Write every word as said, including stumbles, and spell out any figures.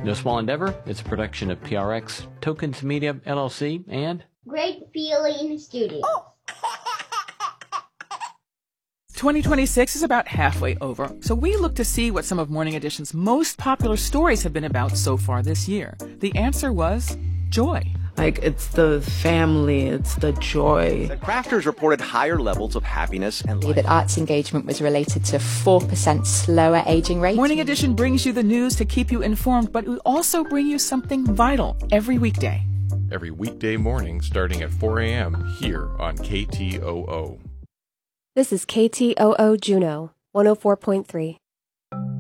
No Small Endeavor, it's a production of P R X, Tokens Media, L L C, and Great Feeling Studios. twenty twenty-six is about halfway over, so we look to see what some of Morning Edition's most popular stories have been about so far this year. The answer was joy. Like, it's the family, it's the joy. The crafters reported higher levels of happiness and life. That arts engagement was related to four percent slower aging rate. Morning Edition brings you the news to keep you informed, but we also bring you something vital every weekday. Every weekday morning starting at four a.m. here on K T O O. This is K T O O Juneau, one oh four point three.